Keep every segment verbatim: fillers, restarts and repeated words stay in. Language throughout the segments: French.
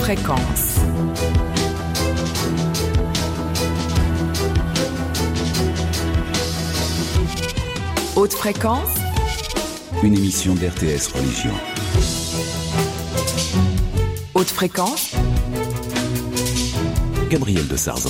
fréquence. Haute fréquence, une émission d'R T S Religion. Haute fréquence, Gabriel de Sarzan.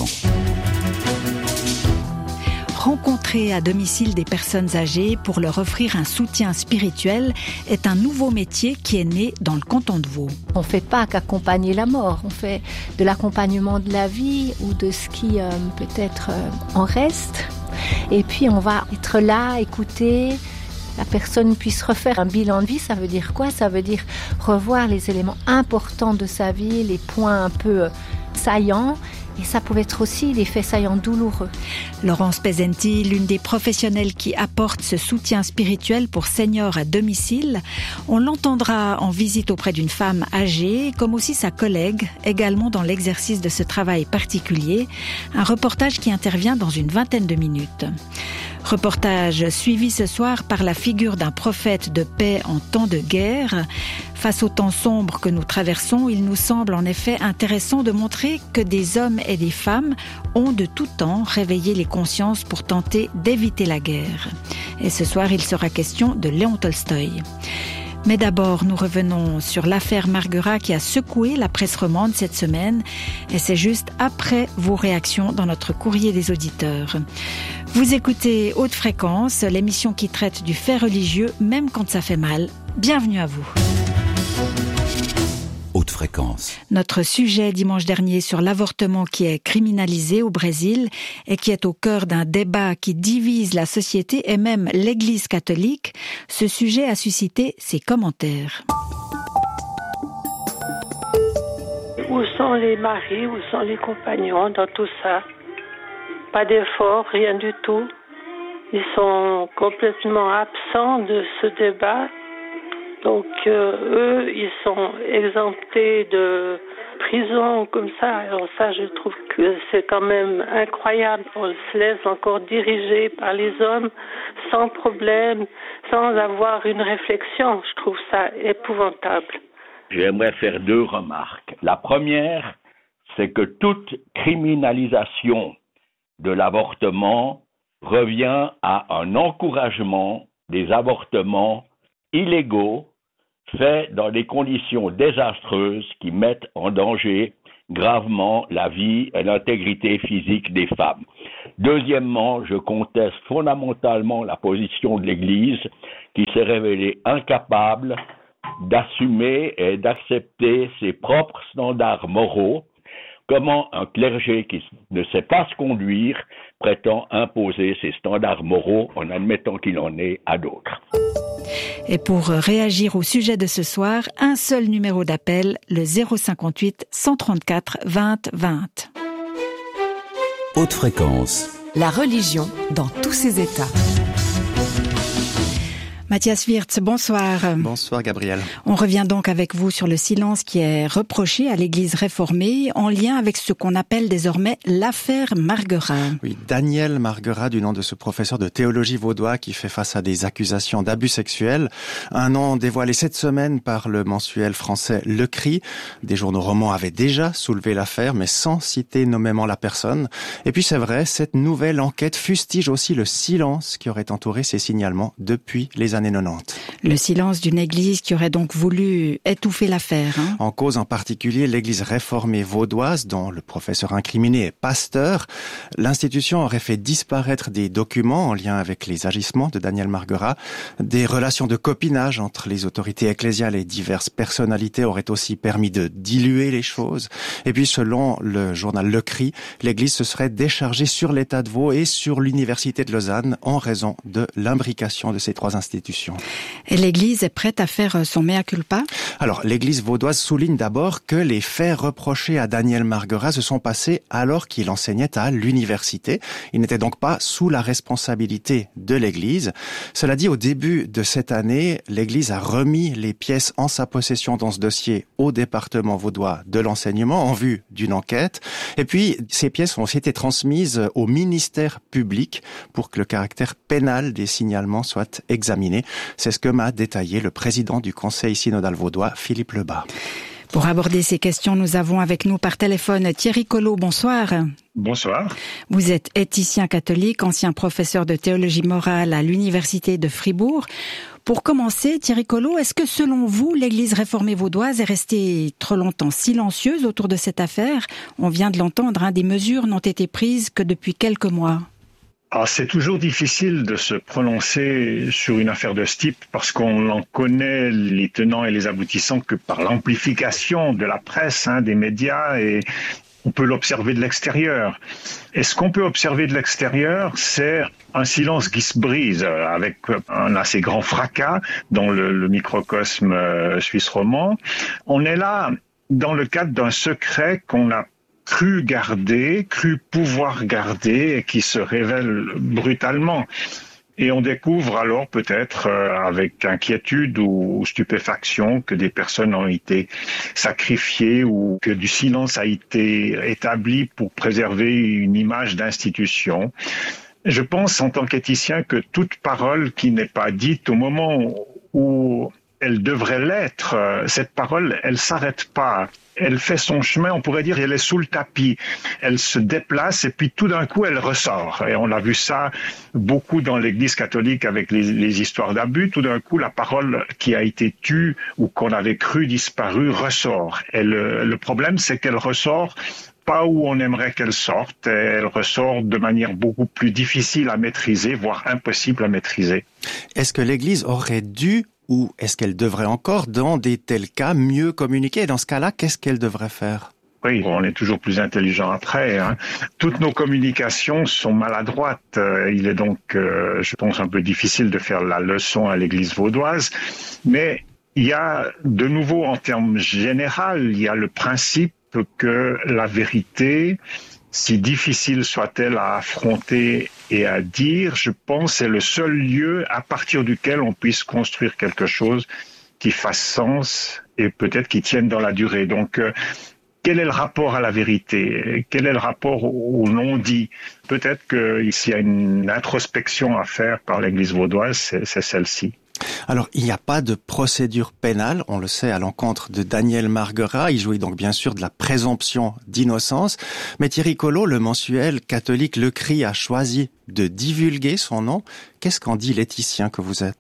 Rencontrer à domicile des personnes âgées pour leur offrir un soutien spirituel est un nouveau métier qui est né dans le canton de Vaud. On ne fait pas qu'accompagner la mort, on fait de l'accompagnement de la vie ou de ce qui euh, peut-être euh, en reste. Et puis on va être là, écouter, la personne puisse refaire un bilan de vie. Ça veut dire quoi ? Ça veut dire revoir les éléments importants de sa vie, les points un peu euh, saillants. Et ça pouvait être aussi des faits saillants douloureux. Laurence Pesenti, l'une des professionnelles qui apporte ce soutien spirituel pour seniors à domicile. On l'entendra en visite auprès d'une femme âgée, comme aussi sa collègue, également dans l'exercice de ce travail particulier. Un reportage qui intervient dans une vingtaine de minutes. Reportage suivi ce soir par la figure d'un prophète de paix en temps de guerre. Face aux temps sombres que nous traversons, il nous semble en effet intéressant de montrer que des hommes et des femmes ont de tout temps réveillé les consciences pour tenter d'éviter la guerre. Et ce soir, il sera question de Léon Tolstoï. Mais d'abord, nous revenons sur l'affaire Marguerat qui a secoué la presse romande cette semaine. Et c'est juste après vos réactions dans notre courrier des auditeurs. Vous écoutez Haute Fréquence, l'émission qui traite du fait religieux, même quand ça fait mal. Bienvenue à vous. Haute fréquence. Notre sujet dimanche dernier sur l'avortement qui est criminalisé au Brésil et qui est au cœur d'un débat qui divise la société et même l'Église catholique, ce sujet a suscité ses commentaires. Où sont les maris, où sont les compagnons dans tout ça ? Pas d'effort, rien du tout. Ils sont complètement absents de ce débat. Donc euh, eux, ils sont exemptés de prison comme ça. Alors ça, je trouve que c'est quand même incroyable. On se laisse encore diriger par les hommes sans problème, sans avoir une réflexion. Je trouve ça épouvantable. J'aimerais faire deux remarques. La première, c'est que toute criminalisation de l'avortement revient à un encouragement des avortements illégaux faits dans des conditions désastreuses qui mettent en danger gravement la vie et l'intégrité physique des femmes. Deuxièmement, je conteste fondamentalement la position de l'Église qui s'est révélée incapable d'assumer et d'accepter ses propres standards moraux. Comment un clergé qui ne sait pas se conduire prétend imposer ses standards moraux en admettant qu'il en est à d'autres. Et pour réagir au sujet de ce soir, un seul numéro d'appel, le zéro cinquante-huit cent trente-quatre vingt vingt. Haute fréquence. la religion dans tous ses états. Mathias Wirtz, bonsoir. Bonsoir Gabriel. On revient donc avec vous sur le silence qui est reproché à l'Église réformée en lien avec ce qu'on appelle désormais l'affaire Marguerat. Oui, Daniel Marguerat, du nom de ce professeur de théologie vaudois qui fait face à des accusations d'abus sexuels. Un nom dévoilé cette semaine par le mensuel français Le Cri. Des journaux romans avaient déjà soulevé l'affaire, mais sans citer nommément la personne. Et puis c'est vrai, cette nouvelle enquête fustige aussi le silence qui aurait entouré ces signalements depuis les années quatre-vingt-dix. Le silence d'une église qui aurait donc voulu étouffer l'affaire. Hein. En cause en particulier l'église réformée vaudoise dont le professeur incriminé est pasteur. L'institution aurait fait disparaître des documents en lien avec les agissements de Daniel Marguerat. Des relations de copinage entre les autorités ecclésiales et diverses personnalités auraient aussi permis de diluer les choses. Et puis selon le journal Le Cri, l'église se serait déchargée sur l'État de Vaud et sur l'université de Lausanne en raison de l'imbrication de ces trois institutions. Et l'Église est prête à faire son mea culpa ? Alors, l'Église vaudoise souligne d'abord que les faits reprochés à Daniel Marguerat se sont passés alors qu'il enseignait à l'université. Il n'était donc pas sous la responsabilité de l'Église. Cela dit, au début de cette année, l'Église a remis les pièces en sa possession dans ce dossier au département vaudois de l'enseignement en vue d'une enquête. Et puis, ces pièces ont aussi été transmises au ministère public pour que le caractère pénal des signalements soit examiné. C'est ce que m'a détaillé le président du Conseil synodal vaudois, Philippe Lebas. Pour aborder ces questions, nous avons avec nous par téléphone Thierry Collot. Bonsoir. Bonsoir. Vous êtes éthicien catholique, ancien professeur de théologie morale à l'Université de Fribourg. Pour commencer, Thierry Collot, est-ce que selon vous, l'Église réformée vaudoise est restée trop longtemps silencieuse autour de cette affaire ? On vient de l'entendre, hein, des mesures n'ont été prises que depuis quelques mois. Alors, c'est toujours difficile de se prononcer sur une affaire de ce type parce qu'on n'en connaît les tenants et les aboutissants que par l'amplification de la presse, hein, des médias, et on peut l'observer de l'extérieur. Et ce qu'on peut observer de l'extérieur, c'est un silence qui se brise avec un assez grand fracas dans le, le microcosme euh, suisse romand. On est là dans le cadre d'un secret qu'on a cru garder, cru pouvoir garder et qui se révèle brutalement. Et on découvre alors peut-être euh, avec inquiétude ou stupéfaction que des personnes ont été sacrifiées ou que du silence a été établi pour préserver une image d'institution. Je pense en tant qu'éthicien que toute parole qui n'est pas dite au moment où elle devrait l'être, cette parole, elle s'arrête pas. Elle fait son chemin, on pourrait dire, elle est sous le tapis. Elle se déplace et puis tout d'un coup, elle ressort. Et on a vu ça beaucoup dans l'Église catholique avec les, les histoires d'abus. Tout d'un coup, la parole qui a été tue ou qu'on avait cru disparue ressort. Et le, le problème, c'est qu'elle ressort pas où on aimerait qu'elle sorte. Elle ressort de manière beaucoup plus difficile à maîtriser, voire impossible à maîtriser. Est-ce que l'Église aurait dû ou est-ce qu'elle devrait encore, dans des tels cas, mieux communiquer ? Et dans ce cas-là, qu'est-ce qu'elle devrait faire ? Oui, on est toujours plus intelligent après. Hein. Toutes nos communications sont maladroites. Il est donc, euh, je pense, un peu difficile de faire la leçon à l'Église vaudoise. Mais il y a, de nouveau, en termes généraux, il y a le principe que la vérité, si difficile soit-elle à affronter et à dire, je pense que c'est le seul lieu à partir duquel on puisse construire quelque chose qui fasse sens et peut-être qui tienne dans la durée. Donc, euh, quel est le rapport à la vérité ? Quel est le rapport au non-dit ? Peut-être qu'ici, il y a une introspection à faire par l'Église vaudoise, c'est, c'est celle-ci. Alors, il n'y a pas de procédure pénale, on le sait, à l'encontre de Daniel Marguerat. Il jouit donc bien sûr de la présomption d'innocence. Mais Thierry Collot, le mensuel catholique Le Cri, a choisi de divulguer son nom. Qu'est-ce qu'en dit l'éthicien que vous êtes ?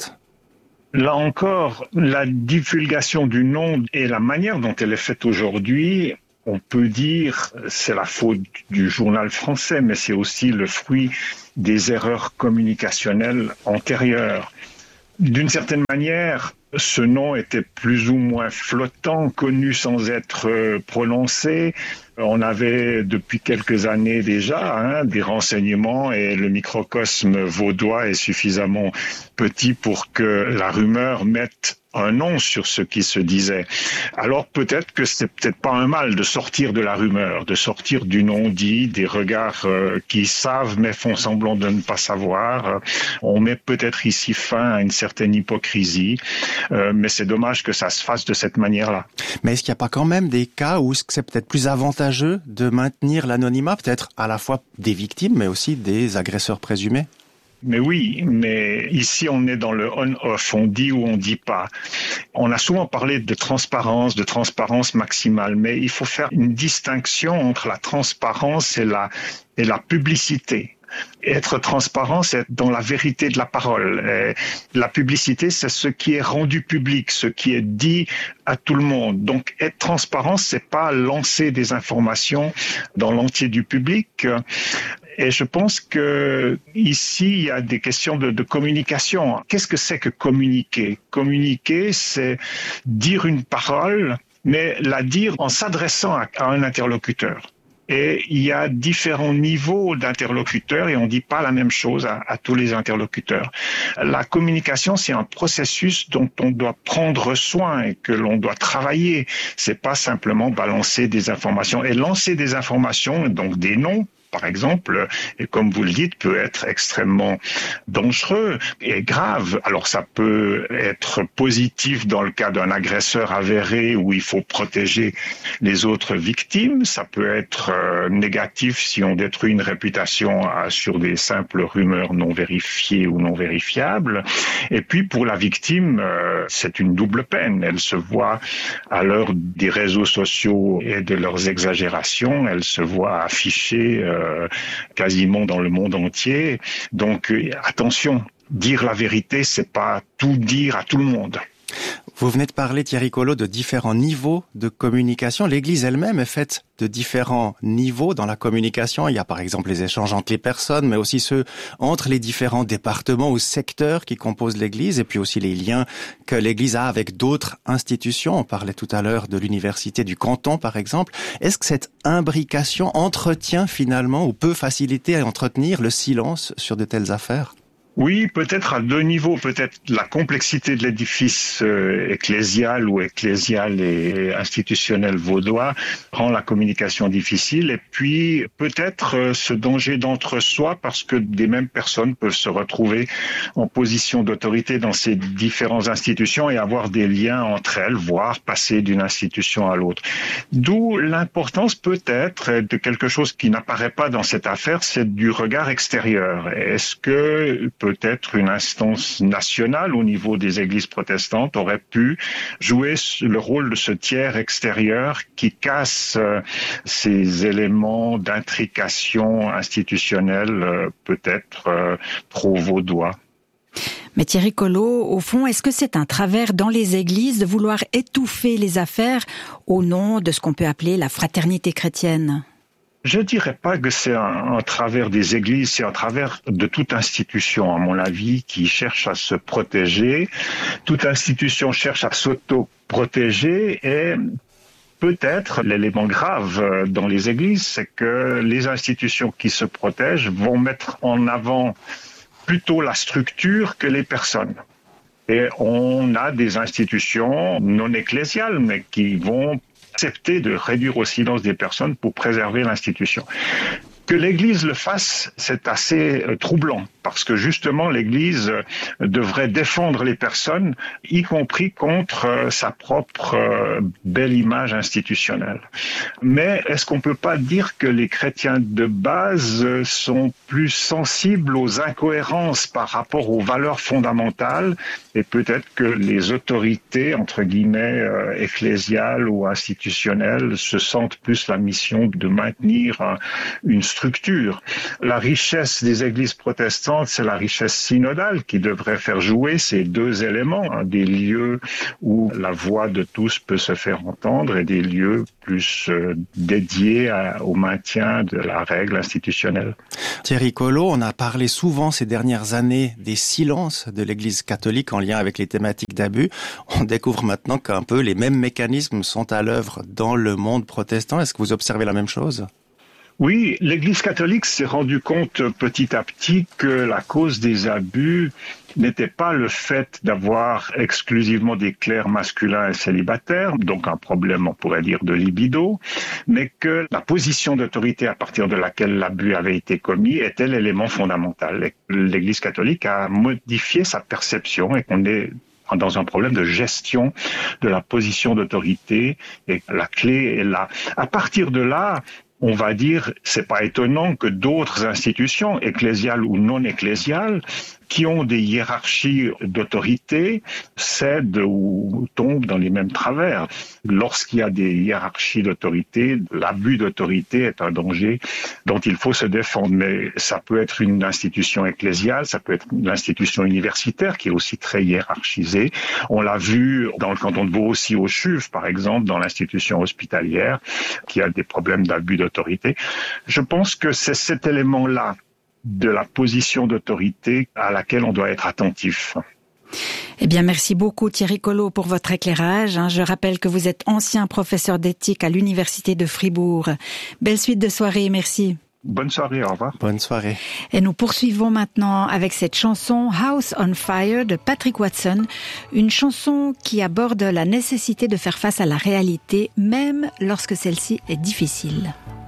Là encore, la divulgation du nom et la manière dont elle est faite aujourd'hui, on peut dire c'est la faute du journal français, mais c'est aussi le fruit des erreurs communicationnelles antérieures. D'une certaine manière, ce nom était plus ou moins flottant, connu sans être prononcé. On avait depuis quelques années déjà hein, des renseignements et le microcosme vaudois est suffisamment petit pour que la rumeur mette un nom sur ce qui se disait. Alors peut-être que c'est peut-être pas un mal de sortir de la rumeur, de sortir du non-dit, des regards euh, qui savent mais font semblant de ne pas savoir. On met peut-être ici fin à une certaine hypocrisie, euh, mais c'est dommage que ça se fasse de cette manière-là. Mais est-ce qu'il n'y a pas quand même des cas où c'est peut-être plus avantageux de maintenir l'anonymat, peut-être à la fois des victimes mais aussi des agresseurs présumés ? Mais oui, mais ici on est dans le on-off, on dit ou on dit pas. On a souvent parlé de transparence, de transparence maximale, mais il faut faire une distinction entre la transparence et la, et la publicité. Être transparent, c'est être dans la vérité de la parole. Et la publicité, c'est ce qui est rendu public, ce qui est dit à tout le monde. Donc, être transparent, c'est pas lancer des informations dans l'entier du public. Et je pense que ici, il y a des questions de, de communication. Qu'est-ce que c'est que communiquer ? Communiquer, c'est dire une parole, mais la dire en s'adressant à, à un interlocuteur. Et il y a différents niveaux d'interlocuteurs et on ne dit pas la même chose à, à tous les interlocuteurs. La communication, c'est un processus dont on doit prendre soin et que l'on doit travailler. C'est pas simplement balancer des informations. Et lancer des informations, donc des noms, par exemple, et comme vous le dites, peut être extrêmement dangereux et grave. Alors ça peut être positif dans le cas d'un agresseur avéré où il faut protéger les autres victimes. Ça peut être euh, négatif si on détruit une réputation euh, sur des simples rumeurs non vérifiées ou non vérifiables. Et puis pour la victime, euh, c'est une double peine. Elle se voit à l'heure des réseaux sociaux et de leurs exagérations, elle se voit affichée euh, quasiment dans le monde entier. Donc euh, attention, dire la vérité, c'est pas tout dire à tout le monde. Vous venez de parler, Thierry Collot, de différents niveaux de communication. L'Église elle-même est faite de différents niveaux dans la communication. Il y a par exemple les échanges entre les personnes, mais aussi ceux entre les différents départements ou secteurs qui composent l'Église, et puis aussi les liens que l'Église a avec d'autres institutions. On parlait tout à l'heure de l'université du canton, par exemple. Est-ce que cette imbrication entretient finalement ou peut faciliter et entretenir le silence sur de telles affaires ? Oui, peut-être à deux niveaux. Peut-être la complexité de l'édifice euh, ecclésial ou ecclésial et institutionnel vaudois rend la communication difficile. Et puis peut-être euh, ce danger d'entre-soi parce que des mêmes personnes peuvent se retrouver en position d'autorité dans ces différentes institutions et avoir des liens entre elles, voire passer d'une institution à l'autre. D'où l'importance peut-être de quelque chose qui n'apparaît pas dans cette affaire, c'est du regard extérieur. Est-ce que peut-être une instance nationale au niveau des églises protestantes aurait pu jouer le rôle de ce tiers extérieur qui casse euh, ces éléments d'intrication institutionnelle euh, peut-être euh, trop vaudois. Mais Thierry Collot, au fond, est-ce que c'est un travers dans les églises de vouloir étouffer les affaires au nom de ce qu'on peut appeler la fraternité chrétienne ? Je dirais pas que c'est un, un travers des églises, c'est un travers de toute institution, à mon avis, qui cherche à se protéger. Toute institution cherche à s'auto-protéger et peut-être l'élément grave dans les églises, c'est que les institutions qui se protègent vont mettre en avant plutôt la structure que les personnes. Et on a des institutions non ecclésiales, mais qui vont accepter de réduire au silence des personnes pour préserver l'institution. Que l'Église le fasse, c'est assez troublant, parce que justement l'Église devrait défendre les personnes, y compris contre sa propre belle image institutionnelle. Mais est-ce qu'on peut pas dire que les chrétiens de base sont plus sensibles aux incohérences par rapport aux valeurs fondamentales, et peut-être que les autorités, entre guillemets, ecclésiales ou institutionnelles, se sentent plus la mission de maintenir une structure. La richesse des églises protestantes, c'est la richesse synodale qui devrait faire jouer ces deux éléments, hein, des lieux où la voix de tous peut se faire entendre et des lieux plus euh, dédiés à, au maintien de la règle institutionnelle. Thierry Collot, on a parlé souvent ces dernières années des silences de l'Église catholique en lien avec les thématiques d'abus. On découvre maintenant qu'un peu les mêmes mécanismes sont à l'œuvre dans le monde protestant. Est-ce que vous observez la même chose ? Oui, l'Église catholique s'est rendue compte petit à petit que la cause des abus n'était pas le fait d'avoir exclusivement des clercs masculins et célibataires, donc un problème, on pourrait dire, de libido, mais que la position d'autorité à partir de laquelle l'abus avait été commis était l'élément fondamental. L'Église catholique a modifié sa perception et qu'on est dans un problème de gestion de la position d'autorité et la clé est là. À partir de là, on va dire, c'est pas étonnant que d'autres institutions, ecclésiales ou non ecclésiales, qui ont des hiérarchies d'autorité, cèdent ou tombent dans les mêmes travers. Lorsqu'il y a des hiérarchies d'autorité, l'abus d'autorité est un danger dont il faut se défendre. Mais ça peut être une institution ecclésiale, ça peut être une institution universitaire qui est aussi très hiérarchisée. On l'a vu dans le canton de Vaud aussi au CHUV, par exemple, dans l'institution hospitalière, qui a des problèmes d'abus d'autorité. Je pense que c'est cet élément-là de la position d'autorité à laquelle on doit être attentif. Eh bien, merci beaucoup Thierry Collot pour votre éclairage. Je rappelle que vous êtes ancien professeur d'éthique à l'Université de Fribourg. Belle suite de soirée, merci. Bonne soirée, au revoir. Bonne soirée. Et nous poursuivons maintenant avec cette chanson House on Fire de Patrick Watson, une chanson qui aborde la nécessité de faire face à la réalité, même lorsque celle-ci est difficile.